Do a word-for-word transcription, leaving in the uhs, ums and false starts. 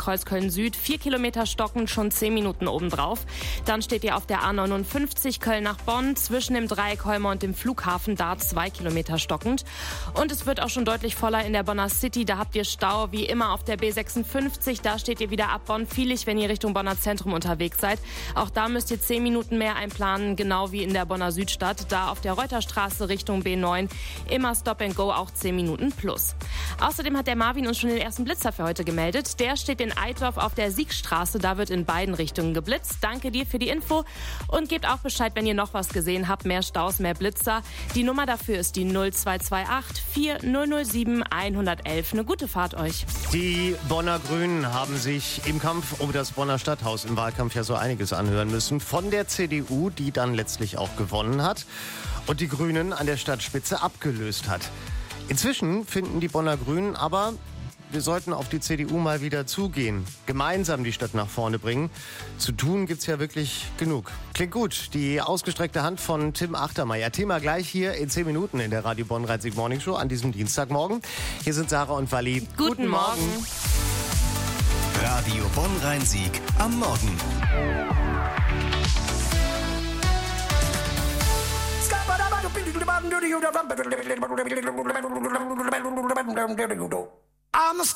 Kreuz Köln Süd, vier Kilometer stockend, schon zehn Minuten obendrauf. Dann steht ihr auf der A neunundfünfzig Köln nach Bonn, zwischen dem Dreieck Holmer und dem Flughafen, da zwei Kilometer stockend. Und es wird auch schon deutlich voller in der Bonner City, da habt ihr Stau wie immer auf der B sechsundfünfzig, da steht ihr wieder ab Bonn-Vielig, wenn ihr Richtung Bonner Zentrum unterwegs seid. Auch da müsst ihr zehn Minuten mehr einplanen, genau wie in der Bonner Südstadt, da auf der Reuterstraße Richtung B neun immer Stop and Go, auch zehn Minuten plus. Außerdem hat der Marvin uns schon den ersten Blitzer für heute gemeldet. Der steht in Eitorf auf der Siegstraße, da wird in beiden Richtungen geblitzt. Danke dir für die Info und gebt auch Bescheid, wenn ihr noch was gesehen habt. Mehr Staus, mehr Blitzer. Die Nummer dafür ist die null zwei zwei acht vier null null sieben eins eins eins. Eine gute Fahrt euch. Die Bonner Grünen haben sich im Kampf um das Bonner Stadthaus im Wahlkampf ja so einiges anhören müssen. Von der C D U, die dann letztlich auch gewonnen hat und die Grünen an der Stadtspitze abgelöst hat. Inzwischen finden die Bonner Grünen aber, wir sollten auf die C D U mal wieder zugehen, gemeinsam die Stadt nach vorne bringen. Zu tun gibt's ja wirklich genug. Klingt gut, die ausgestreckte Hand von Tim Achtermeier. Thema gleich hier in zehn Minuten in der Radio Bonn Rhein-Sieg Morning Show an diesem Dienstagmorgen. Hier sind Sarah und Wally. Guten, Guten Morgen. Morgen. Radio Bonn Rhein-Sieg am Morgen. I'm a